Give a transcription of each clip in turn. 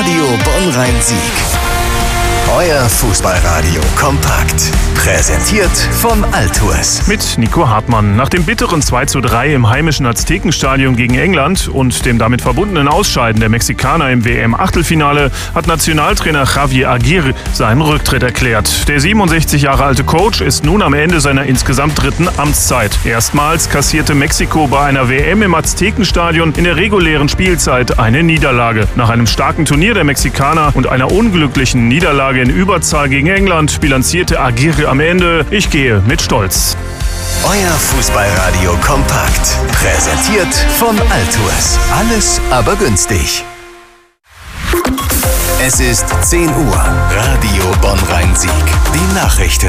Radio Bonn-Rhein-Sieg. Euer Fußballradio kompakt. Präsentiert von Altours. Mit Nico Hartmann. Nach dem bitteren 2:3 im heimischen Aztekenstadion gegen England und dem damit verbundenen Ausscheiden der Mexikaner im WM-Achtelfinale hat Nationaltrainer Javier Aguirre seinen Rücktritt erklärt. Der 67 Jahre alte Coach ist nun am Ende seiner insgesamt dritten Amtszeit. Erstmals kassierte Mexiko bei einer WM im Aztekenstadion in der regulären Spielzeit eine Niederlage. Nach einem starken Turnier der Mexikaner und einer unglücklichen Niederlage in Überzahl gegen England bilanzierte Aguirre am Ende: Ich gehe mit Stolz. Euer Fußballradio kompakt. Präsentiert von Altours. Alles aber günstig. Es ist 10 Uhr. Radio Bonn-Rhein-Sieg. Die Nachrichten.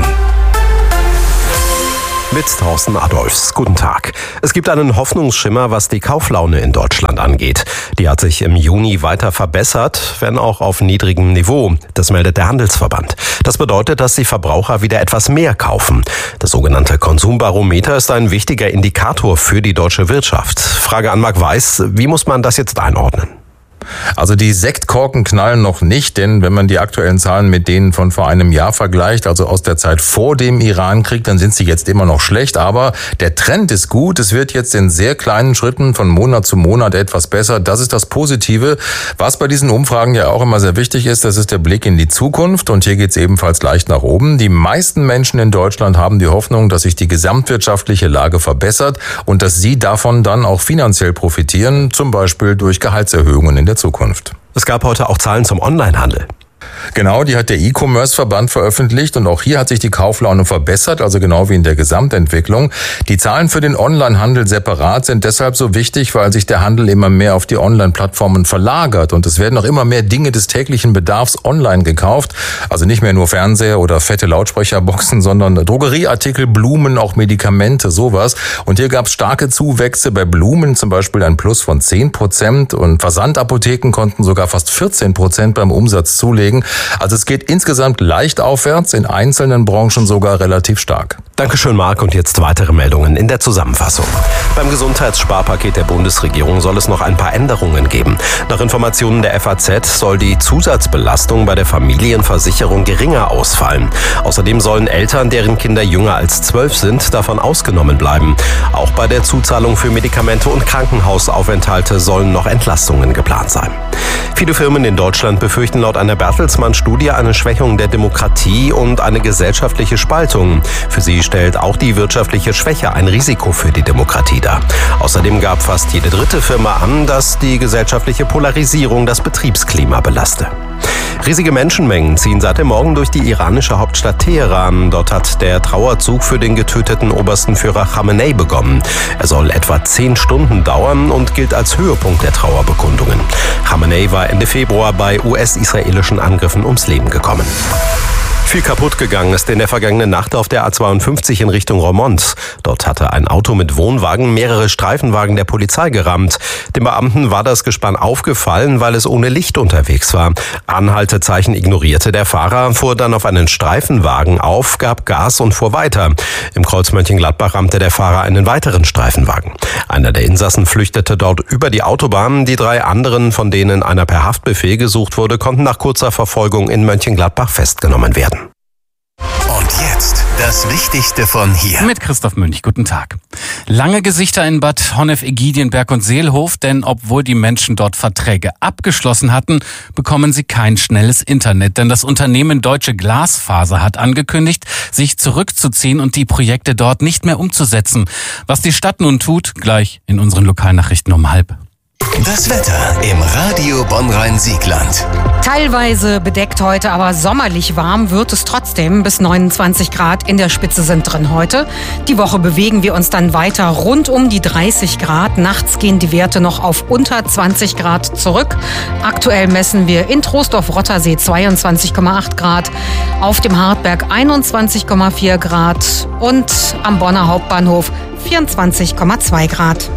Mit Thorsten Adolfs. Guten Tag. Es gibt einen Hoffnungsschimmer, was die Kauflaune in Deutschland angeht. Die hat sich im Juni weiter verbessert, wenn auch auf niedrigem Niveau. Das meldet der Handelsverband. Das bedeutet, dass die Verbraucher wieder etwas mehr kaufen. Das sogenannte Konsumbarometer ist ein wichtiger Indikator für die deutsche Wirtschaft. Frage an Marc Weiß: Wie muss man das jetzt einordnen? Also die Sektkorken knallen noch nicht, denn wenn man die aktuellen Zahlen mit denen von vor einem Jahr vergleicht, also aus der Zeit vor dem Irankrieg, dann sind sie jetzt immer noch schlecht. Aber der Trend ist gut. Es wird jetzt in sehr kleinen Schritten von Monat zu Monat etwas besser. Das ist das Positive. Was bei diesen Umfragen ja auch immer sehr wichtig ist, das ist der Blick in die Zukunft. Und hier geht es ebenfalls leicht nach oben. Die meisten Menschen in Deutschland haben die Hoffnung, dass sich die gesamtwirtschaftliche Lage verbessert und dass sie davon dann auch finanziell profitieren, zum Beispiel durch Gehaltserhöhungen in der Zukunft. Es gab heute auch Zahlen zum Onlinehandel. Genau, die hat der E-Commerce-Verband veröffentlicht und auch hier hat sich die Kauflaune verbessert, also genau wie in der Gesamtentwicklung. Die Zahlen für den Onlinehandel separat sind deshalb so wichtig, weil sich der Handel immer mehr auf die Online-Plattformen verlagert und es werden auch immer mehr Dinge des täglichen Bedarfs online gekauft. Also nicht mehr nur Fernseher oder fette Lautsprecherboxen, sondern Drogerieartikel, Blumen, auch Medikamente, sowas. Und hier gab es starke Zuwächse bei Blumen, zum Beispiel ein Plus von 10% und Versandapotheken konnten sogar fast 14% beim Umsatz zulegen. Also es geht insgesamt leicht aufwärts, in einzelnen Branchen sogar relativ stark. Dankeschön, Marc. Und jetzt weitere Meldungen in der Zusammenfassung. Beim Gesundheitssparpaket der Bundesregierung soll es noch ein paar Änderungen geben. Nach Informationen der FAZ soll die Zusatzbelastung bei der Familienversicherung geringer ausfallen. Außerdem sollen Eltern, deren Kinder jünger als 12 sind, davon ausgenommen bleiben. Auch bei der Zuzahlung für Medikamente und Krankenhausaufenthalte sollen noch Entlastungen geplant sein. Viele Firmen in Deutschland befürchten laut einer Bertelsmann-Studie eine Schwächung der Demokratie und eine gesellschaftliche Spaltung. Für sie stellt auch die wirtschaftliche Schwäche ein Risiko für die Demokratie dar. Außerdem gab fast jede dritte Firma an, dass die gesellschaftliche Polarisierung das Betriebsklima belaste. Riesige Menschenmengen ziehen seit dem Morgen durch die iranische Hauptstadt Teheran. Dort hat der Trauerzug für den getöteten obersten Führer Khamenei begonnen. Er soll etwa 10 Stunden dauern und gilt als Höhepunkt der Trauerbekundungen. Khamenei war Ende Februar bei US-israelischen Angriffen ums Leben gekommen. Viel kaputt gegangen ist in der vergangenen Nacht auf der A52 in Richtung Roermond. Dort hatte ein Auto mit Wohnwagen mehrere Streifenwagen der Polizei gerammt. Den Beamten war das Gespann aufgefallen, weil es ohne Licht unterwegs war. Anhaltezeichen ignorierte der Fahrer, fuhr dann auf einen Streifenwagen auf, gab Gas und fuhr weiter. Im Kreuz Mönchengladbach rammte der Fahrer einen weiteren Streifenwagen. Einer der Insassen flüchtete dort über die Autobahn. Die 3 anderen, von denen einer per Haftbefehl gesucht wurde, konnten nach kurzer Verfolgung in Mönchengladbach festgenommen werden. Und jetzt das Wichtigste von hier. Mit Christoph Münch, guten Tag. Lange Gesichter in Bad Honnef-Egidien-Berg und Seelhof, denn obwohl die Menschen dort Verträge abgeschlossen hatten, bekommen sie kein schnelles Internet. Denn das Unternehmen Deutsche Glasfaser hat angekündigt, sich zurückzuziehen und die Projekte dort nicht mehr umzusetzen. Was die Stadt nun tut, gleich in unseren Lokalnachrichten um 12:30. Das Wetter im Radio Bonn-Rhein-Siegland. Teilweise bedeckt heute, aber sommerlich warm wird es trotzdem. Bis 29 Grad in der Spitze sind drin heute. Die Woche bewegen wir uns dann weiter rund um die 30 Grad. Nachts gehen die Werte noch auf unter 20 Grad zurück. Aktuell messen wir in Troisdorf-Rottersee 22,8 Grad, auf dem Hartberg 21,4 Grad und am Bonner Hauptbahnhof 24,2 Grad.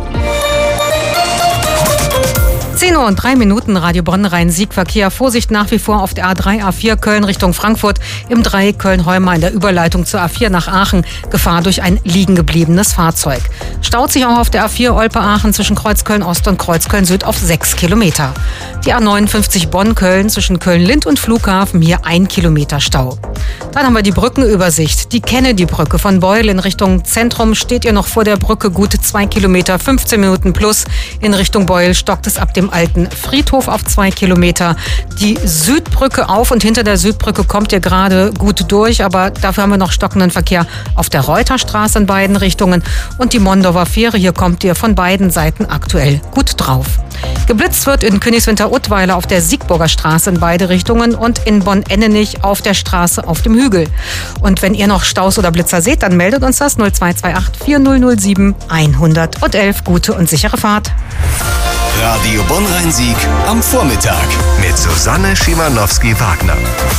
10:03 Radio Bonn-Rhein-Sieg-Verkehr. Vorsicht nach wie vor auf der A3, A4 Köln Richtung Frankfurt, im Dreieck Köln-Heuma in der Überleitung zur A4 nach Aachen. Gefahr durch ein liegen gebliebenes Fahrzeug. Staut sich auch auf der A4 Olpe-Aachen zwischen Kreuzköln-Ost und Kreuzköln-Süd auf 6 Kilometer. Die A59 Bonn-Köln zwischen Köln-Lind und Flughafen, hier 1 Kilometer Stau. Dann haben wir die Brückenübersicht. Die Kennedy-Brücke von Beul in Richtung Zentrum steht ihr noch vor der Brücke, gute 2 Kilometer, 15 Minuten plus. In Richtung Beul stockt es ab dem alten Friedhof auf 2 Kilometer. Die Südbrücke auf und hinter der Südbrücke kommt ihr gerade gut durch, aber dafür haben wir noch stockenden Verkehr auf der Reuterstraße in beiden Richtungen. Und die Mondorfer Fähre, hier kommt ihr von beiden Seiten aktuell gut drauf. Geblitzt wird in Königswinter-Uttweiler auf der Siegburger Straße in beide Richtungen und in Bonn-Ennenich auf der Straße auf dem Hügel. Und wenn ihr noch Staus oder Blitzer seht, dann meldet uns das 0228 4007 111. Gute und sichere Fahrt. Radio Bonn-Rhein-Sieg am Vormittag mit Susanne Schimanowski-Wagner.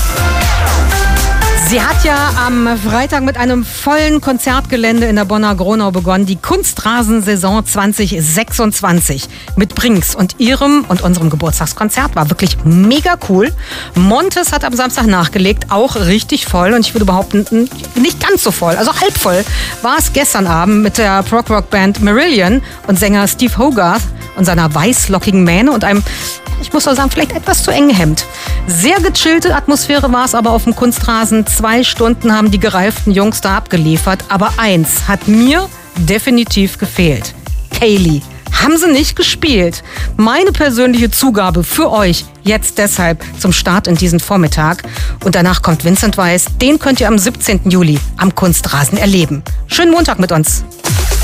Sie hat ja am Freitag mit einem vollen Konzertgelände in der Bonner Gronau begonnen. Die Kunstrasensaison 2026 mit Brinks und ihrem und unserem Geburtstagskonzert war wirklich mega cool. Montes hat am Samstag nachgelegt, auch richtig voll. Und ich würde behaupten, nicht ganz so voll, also halb voll war es gestern Abend mit der Prog-Rock-Band Marillion und Sänger Steve Hogarth und seiner weißlockigen Mähne und einem, ich muss doch sagen, vielleicht etwas zu engen Hemd. Sehr gechillte Atmosphäre war es aber auf dem Kunstrasen. 2 Stunden haben die gereiften Jungs da abgeliefert. Aber eins hat mir definitiv gefehlt. Kaylee. Haben sie nicht gespielt. Meine persönliche Zugabe für euch jetzt deshalb zum Start in diesen Vormittag. Und danach kommt Vincent Weiss. Den könnt ihr am 17. Juli am Kunstrasen erleben. Schönen Montag mit uns.